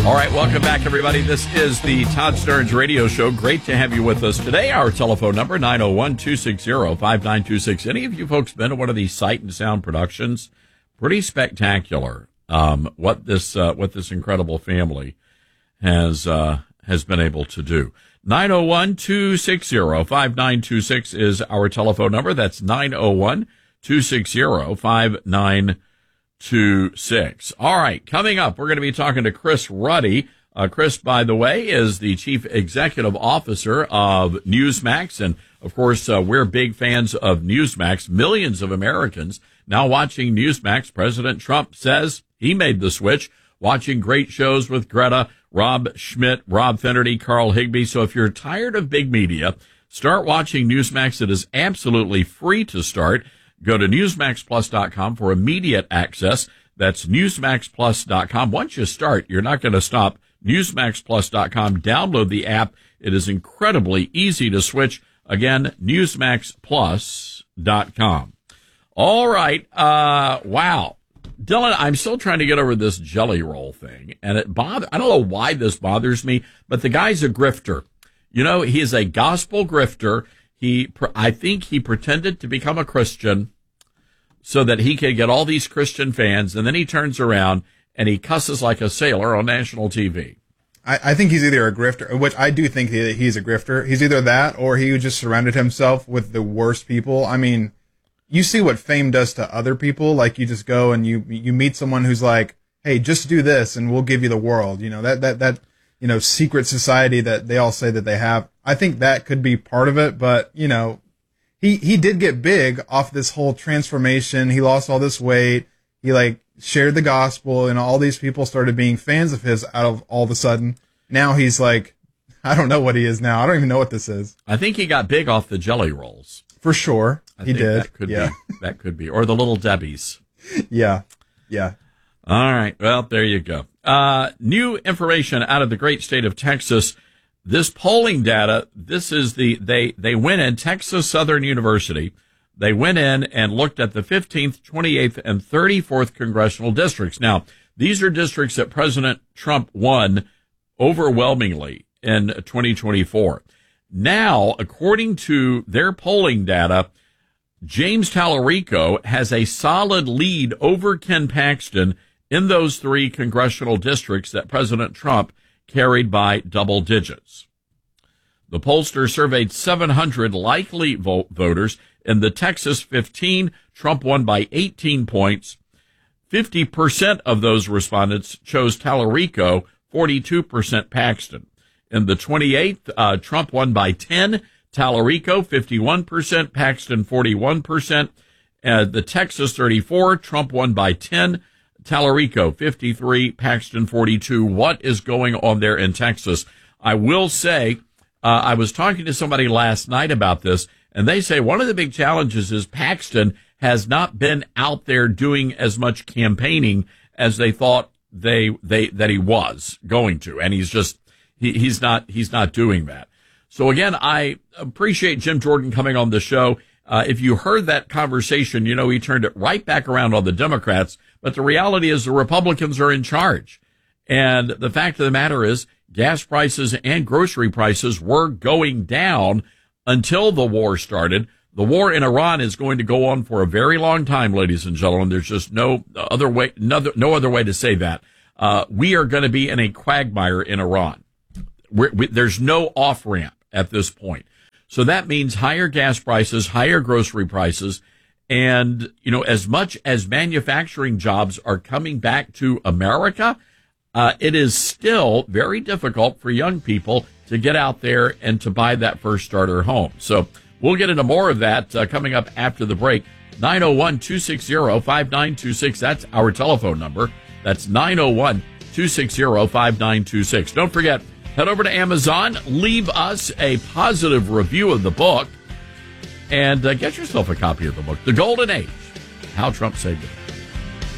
All right, welcome back, everybody. This is the Todd Stearns Radio Show. Great to have you with us today. Our telephone number, 901-260-5926. Any of you folks been to one of these Sight and Sound productions? Pretty spectacular. What this incredible family has been able to do. 901-260-5926 is our telephone number. That's 901-260-5926. All right, coming up, we're going to be talking to Chris Ruddy. Chris, by the way, is the Chief Executive Officer of Newsmax. And, of course, we're big fans of Newsmax. Millions of Americans now watching Newsmax. President Trump says he made the switch, watching great shows with Greta, Rob Schmidt, Rob Finnerty, Carl Higbee. So if you're tired of big media, start watching Newsmax. It is absolutely free to start. Go to NewsmaxPlus.com for immediate access. That's NewsmaxPlus.com. Once you start, you're not going to stop. NewsmaxPlus.com. Download the app. It is incredibly easy to switch. Again, NewsmaxPlus.com. All right. Wow. Dylan, I'm still trying to get over this jelly roll thing. And I don't know why this bothers me, but the guy's a grifter. You know, he is a gospel grifter. I think he pretended to become a Christian so that he could get all these Christian fans, and then he turns around and he cusses like a sailor on national TV. I think he's either a grifter, which I do think he's a grifter. He's either that or he just surrounded himself with the worst people. I mean, you see what fame does to other people. Like, you just go and you meet someone who's like, hey, just do this and we'll give you the world. You know, that you know, secret society that they all say that they have. I think that could be part of it, but, you know, he did get big off this whole transformation. He lost all this weight. He, like, shared the gospel, and all these people started being fans of his out of all of a sudden. Now he's like, I don't know what he is now. I don't even know what this is. I think he got big off the jelly rolls. For sure. He did. That could be. That could be. Or the Little Debbies. Yeah. Yeah. All right. Well, there you go. New information out of the great state of Texas. This polling data, this is they went in, Texas Southern University. They went in and looked at the 15th, 28th, and 34th congressional districts. Now, these are districts that President Trump won overwhelmingly in 2024. Now, according to their polling data, James Tallarico has a solid lead over Ken Paxton in those three congressional districts that President Trump carried by double digits. The pollster surveyed 700 likely voters. In the Texas 15, Trump won by 18 points. 50% of those respondents chose Tallarico, 42% Paxton. In the 28th, Trump won by 10, Tallarico 51%, Paxton 41%. The Texas 34, Trump won by 10, Tallarico 53, Paxton 42. What is going on there in Texas? I will say, I was talking to somebody last night about this, and they say one of the big challenges is Paxton has not been out there doing as much campaigning as they thought that he was going to, and he's not doing that. So again, I appreciate Jim Jordan coming on the show. If you heard that conversation, you know he turned it right back around on the Democrats. But the reality is the Republicans are in charge. And the fact of the matter is gas prices and grocery prices were going down until the war started. The war in Iran is going to go on for a very long time, ladies and gentlemen. There's just no other way to say that. We are going to be in a quagmire in Iran. There's no off-ramp at this point. So that means higher gas prices, higher grocery prices. And, you know, as much as manufacturing jobs are coming back to America, it is still very difficult for young people to get out there and to buy that first starter home. So we'll get into more of that coming up after the break. 901-260-5926. That's our telephone number. That's 901-260-5926. Don't forget, head over to Amazon, leave us a positive review of the book, and get yourself a copy of the book, The Golden Age, How Trump Saved It.